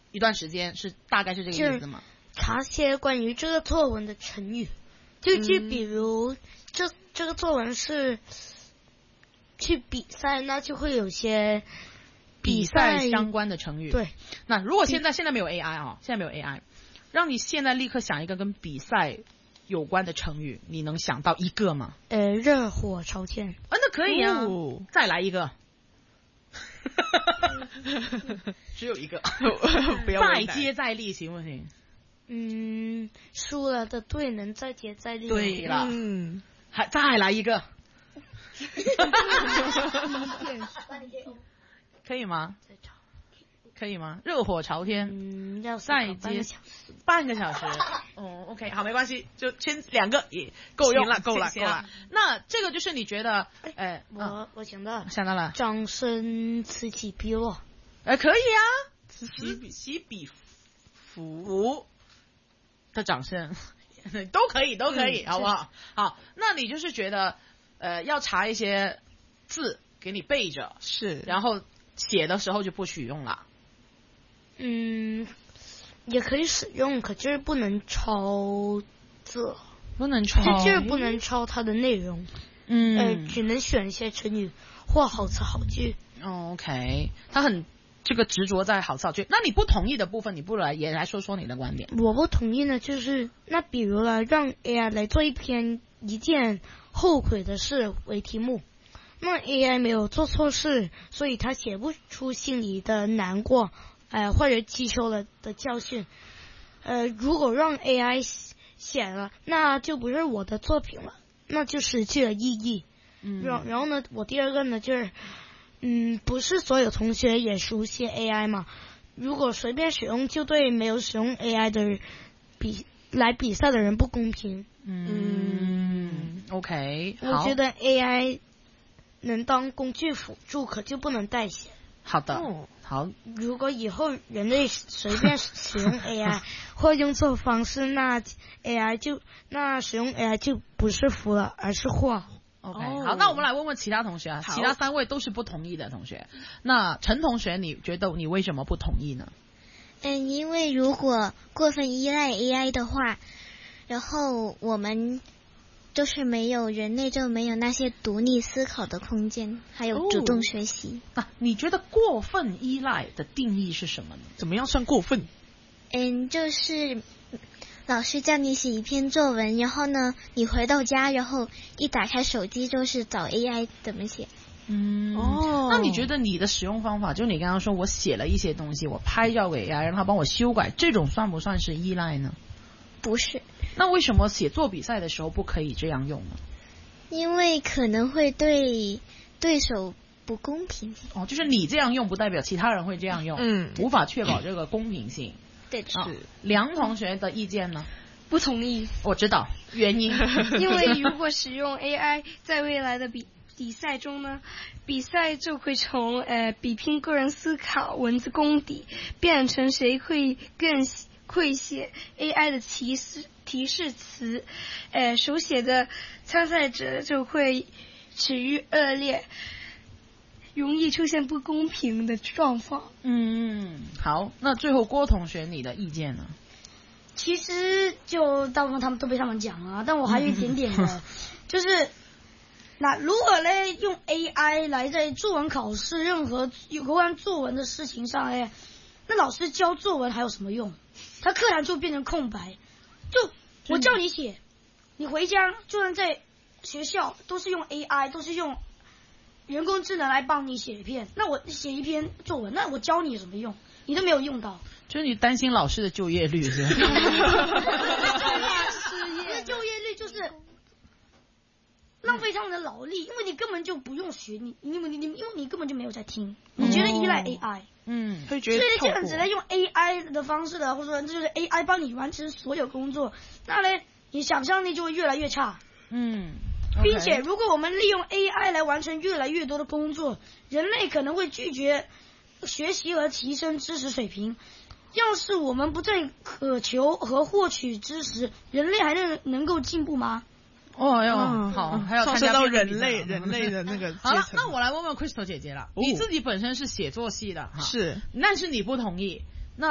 一段时间，大概是这个意思吗？ 查些关于这个作文的成语，就比如这个作文是去比赛，那就会有些比赛相关的成语。 对， 那如果现在没有 AI 啊，现在没有 AI， 让你现在立刻想一个跟比赛有关的成语，你能想到一个吗？ 热火朝天。 那可以啊，再来一个。只有一个。 不要再接再厉，行不行？ 输了的队能再接再厉。 对了，再来一个。可以吗？可以吗？热火朝天。 要再接半个小时。OK， 好，没关系，就先2个也够用了， 够了。 那这个就是你觉得， 我想到了， 掌声此起彼落。 可以啊，此起彼伏的掌声都可以，好不好？好，那你就是觉得，要查一些字给你背着， 是， 然后写的时候就不许用了。 也可以使用，可就是不能抄字， 不能抄， 就是不能抄它的内容。只能选一些成语或好词好句。 OK， 他很这个执着在好词好句。那你不同意的部分，你不也来说说你的观点？ 我不同意呢，就是那比如了，让 AI 来做一件后悔的事为题目。那 AI 没有做错事，所以他写不出心里的难过，或者汲取了的教训。如果让 AI 写了，那就不是我的作品了，那就失去了意义。然后呢，我第二个呢就是，不是所有同学也熟悉 AI 嘛。如果随便使用，就对没有使用 AI 的来比赛的人不公平。 OK， 我觉得 AI 能当工具辅助，可就不能代写。 好的，好。 如果以后人类随便使用 AI 或用错方式，那使用 AI 就不是福了，而是祸。 OK， 好，那我们来问问其他同学啊，其他3位都是不同意的同学。那陈同学，你觉得你为什么不同意呢？ 因为如果过分依赖 AI 的话，然后我们就是人类就没有那些独立思考的空间，还有主动学习。 你觉得过分依赖的定义是什么呢？ 怎么样算过分？ 就是老师叫你写一篇作文，然后呢，你回到家，然后一打开手机就是找 AI 怎么写。 那你觉得你的使用方法，就你刚刚说我写了一些东西，我拍照给 AI 让他帮我修改，这种算不算是依赖呢？ 不是。 那为什么写作比赛的时候不可以这样用呢？ 因为可能会对对手不公平。 就是你这样用不代表其他人会这样用，无法确保这个公平性。 对的。 梁同学的意见呢？ 不同意。 我知道原因。 因为如果使用 AI 在未来的比赛中呢，比赛就会从比拼个人思考、文字功底，变成谁会更会写 AI 的提示词，手写的参赛者就会处于恶劣，容易出现不公平的状况。 好，那最后郭同学你的意见呢？ 其实就大部分他们都被他们讲了，但我还有一点点的，就是那如果呢用 AI 来在作文考试任何有关作文的事情上那老师教作文还有什么用？他课堂就变成空白。就我叫你写，你回家就算在学校都是用 AI， 都是用人工智能来帮你写一篇。那我写一篇作文，那我教你有什么用？你都没有用到。 就是你担心老师的就业率是吧？ 就业率就是浪费他们的劳力，因为你根本就不用学，因为你根本就没有在听，你觉得依赖 AI， 会觉得所以这样子用 AI 的方式的，或者说这就是 AI 帮你完成所有工作，那呢，你想象力就会越来越差。并且如果我们利用 AI 来完成越来越多的工作，人类可能会拒绝学习和提升知识水平。要是我们不再渴求和获取知识，人类还能够进步吗？ 好，还要上升到人类的那个。 好了，那我来问问 Crystal 姐姐了。你自己本身是写作系的哈， 是， 但是你不同意，